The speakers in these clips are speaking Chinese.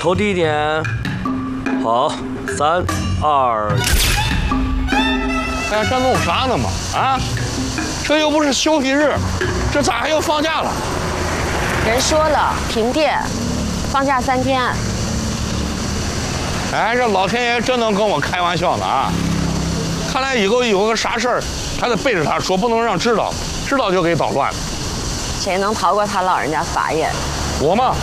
投第一点。好，3、2、1。 哎，这弄啥呢嘛？啊，这又不是休息日，这咋还要放假了？ 人说了，停电，放假3天。 哎，这老天爷真能跟我开玩笑呢啊！看来以后有个啥事儿，还得背着他说，不能让知道，知道就给捣乱了。 谁能逃过他老人家法眼？ 我嘛，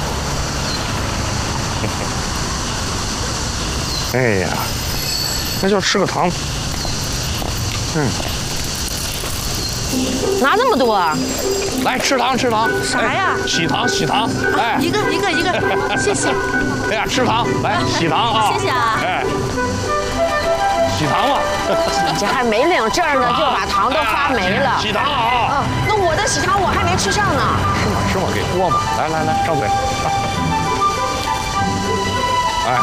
哎呀，那就吃个糖。 拿这么多啊？ 来吃糖吃糖。 啥呀？ 喜糖喜糖。哎， 一个，谢谢。 哎呀，吃糖，来喜糖啊！ 谢谢啊。 哎，喜糖嘛。 你这还没领证呢，就把糖都发没了。 喜糖啊！ 那我的喜糖我还没吃上呢。 吃嘛，给多嘛。来，张嘴。哎，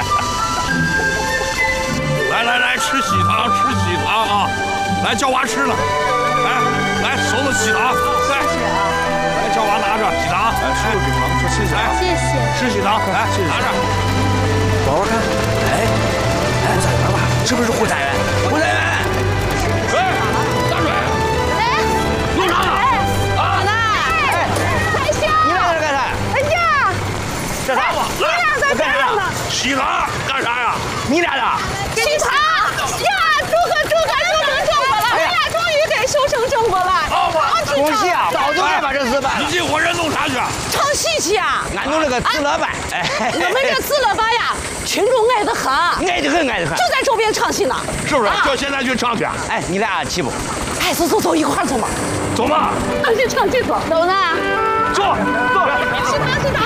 来，吃喜糖啊！来，叫娃吃了。来，手子喜糖，来，叫娃拿着喜糖。来，叔叔给糖，说谢谢。来， 谢谢。 吃喜糖，来，拿着。 玩玩看。哎，再玩吧，是不是护崽员？护崽员。 哎，大水。 哎， 弄啥呢？ 啊！太香！ 你俩在这干啥？ 哎呀， 这啥？ 你俩在这儿呢。 喜糖干啥呀？ 你俩的？ 喜糖呀！祝贺，修成正果了！我俩终于给修成正果了。 恭喜啊！早就该把这事办了。 你这伙人弄啥去？ 唱戏去啊！ 俺弄了个自乐班， 我们这自乐班呀，群众爱得很， 爱得很。 就在周边唱戏呢。 是不是？叫现在去唱去。 哎，你俩起不？ 哎，走，一块儿走嘛。 走嘛。 唱戏走呢。 走。 食堂。